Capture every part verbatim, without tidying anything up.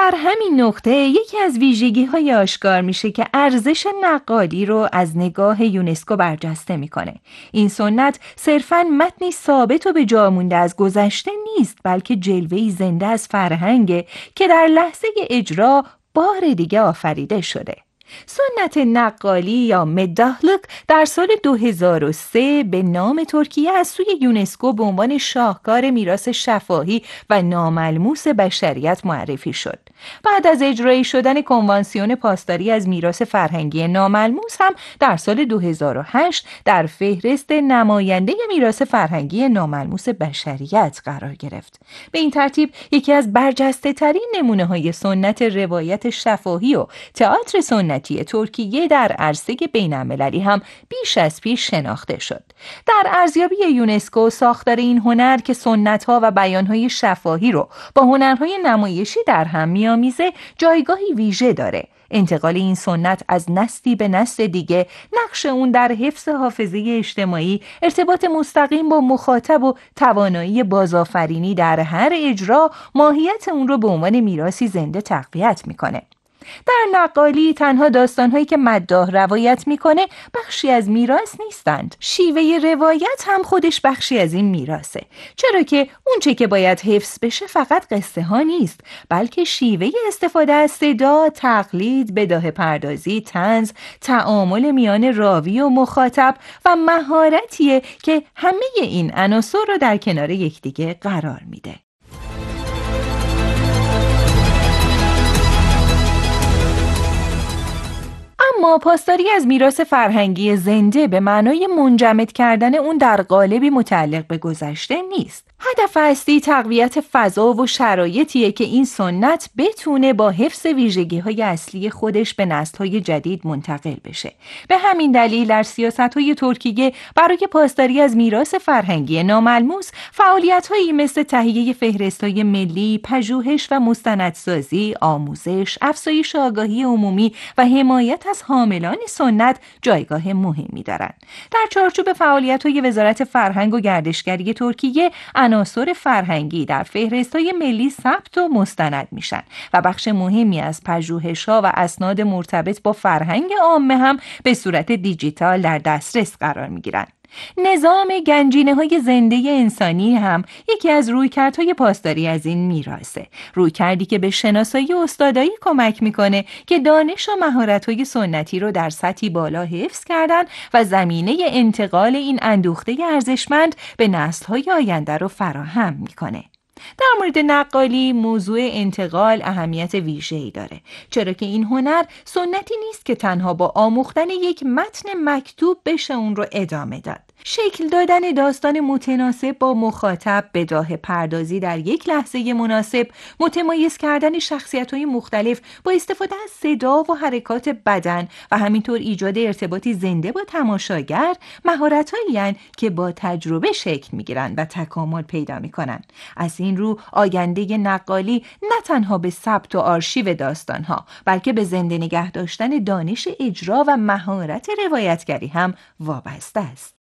در همین نقطه یکی از ویژگی‌های آشکار میشه که ارزش نقالی رو از نگاه یونسکو برجسته میکنه. این سنت صرفاً متنی ثابت و به جا مونده از گذشته نیست، بلکه جلوه‌ای زنده از فرهنگه که در لحظه اجرا بار دیگه آفریده شده. سنت نقالی یا مداهلوک در سال دو هزار و سه به نام ترکیه از سوی یونسکو به عنوان شاهکار میراث شفاهی و ناملموس بشریت معرفی شد. بعد از اجرایی شدن کنوانسیون پاسداری از میراث فرهنگی ناملموس هم در سال دو هزار و هشت در فهرست نماینده میراث فرهنگی ناملموس بشریت قرار گرفت. به این ترتیب یکی از برجسته ترین نمونه های سنت روایت شفاهی و تئاتر سنتی ترکیه در عرصه بین‌المللی هم بیش از پیش شناخته شد. در ارزیابی یونسکو ساختار این هنر که سنت‌ها و بیان‌های شفاهی رو با هنرهای نمایشی در هم می‌آمیزه جایگاهی ویژه داره. انتقال این سنت از نسلی به نسل دیگه، نقش اون در حفظ حافظه اجتماعی، ارتباط مستقیم با مخاطب و توانایی بازآفرینی در هر اجرا ماهیت اون رو به عنوان میراثی زنده تقویت میکنه. در نقالی تنها داستان‌هایی که مداح روایت میکنه بخشی از میراث نیستند. شیوه روایت هم خودش بخشی از این میراثه. چرا که اونچه که باید حفظ بشه فقط قصه ها نیست، بلکه شیوه استفاده از صدا، تقلید، بداهه پردازی، طنز، تعامل میان راوی و مخاطب و مهارتیه که همه این عناصر رو در کنار یکدیگه قرار میده. اما پاسداری از میراث فرهنگی زنده به معنای منجمد کردن اون در قالبی متعلق به گذشته نیست. هدف اصلی تقویت فضا و شرایطیه که این سنت بتونه با حفظ ویژگی‌های اصلی خودش به نسل‌های جدید منتقل بشه. به همین دلیل در سیاست‌های ترکیه برای پاسداری از میراث فرهنگی ناملموس فعالیت‌هایی مثل تهیه فهرست‌های ملی، پژوهش و مستندسازی، آموزش، افزایش آگاهی عمومی و حمایت از حاملان سنت جایگاه مهمی دارند. در چارچوب فعالیت‌های وزارت فرهنگ و گردشگری ترکیه عناصر فرهنگی در فهرست‌های ملی ثبت و مستند میشن و بخش مهمی از پژوهش‌ها و اسناد مرتبط با فرهنگ عامه هم به صورت دیجیتال در دسترس قرار میگیرن. نظام گنجینه‌های زنده انسانی هم یکی از رویکردهای پاسداری از این میراثه. رویکردی که به شناسایی استادایی کمک میکنه که دانش و مهارت‌های سنتی رو در سطحی بالا حفظ کردن و زمینه انتقال این اندوخته ارزشمند به نسل‌های آینده رو فراهم میکنه. در مورد نقالی موضوع انتقال اهمیت ویژه‌ای داره، چرا که این هنر سنتی نیست که تنها با آموختن یک متن مکتوب بشه اون رو ادامه داد. شکل دادن داستان متناسب با مخاطب، بداهه پردازی در یک لحظه مناسب، متمایز کردن شخصیت‌های مختلف با استفاده از صدا و حرکات بدن و همینطور ایجاد ارتباطی زنده با تماشاگر، مهارت‌هایی هستند که با تجربه شکل می‌گیرن و تکامل پیدا می‌کنن. از این رو آینده نقالی نه تنها به ثبت و آرشیو داستان‌ها، بلکه به زنده نگه داشتن دانش اجرا و مهارت روایتگری هم وابسته است.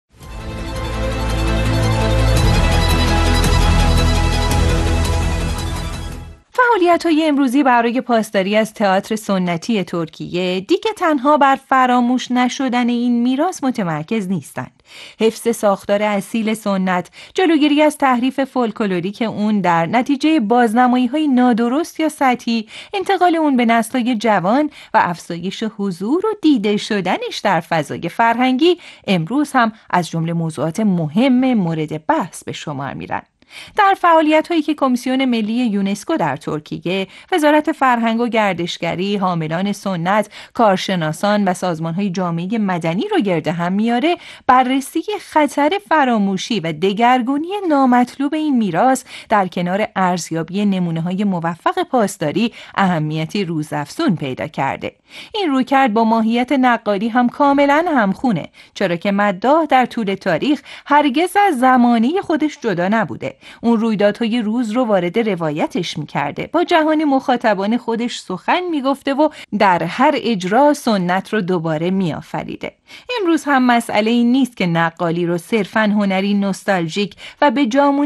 فعالیت‌های امروزی برای پاسداری از تئاتر سنتی ترکیه دیگه تنها بر فراموش نشدن این میراث متمرکز نیستند. حفظ ساختار اصیل سنت، جلوگیری از تحریف فولکلوریک اون در نتیجه بازنمایی‌های نادرست یا سطحی، انتقال اون به نسل‌های جوان و افزایش حضور و دیده شدنش در فضای فرهنگی امروز هم از جمله موضوعات مهم مورد بحث به شمار میرن. در فعالیت‌هایی که کمیسیون ملی یونسکو در ترکیه، وزارت فرهنگ و گردشگری، حاملان سنت، کارشناسان و سازمان‌های جامعه مدنی رو گرد هم میاره، بررسی خطر فراموشی و دگرگونی نامطلوب این میراث در کنار ارزیابی نمونه‌های موفق پاسداری اهمیتی روزافزون پیدا کرده. این رویکرد با ماهیت نقالی هم کاملاً همخونه، چرا که مداح در طول تاریخ هرگز از زمانه خودش جدا نبوده. اون رویدادهای روز رو وارد روایتش میکرده، با جهان مخاطبان خودش سخن میگفته و در هر اجرا سنت رو دوباره میآفریده. امروز هم مسئله این نیست که نقالی رو صرفاً هنری نوستالژیک و به جامون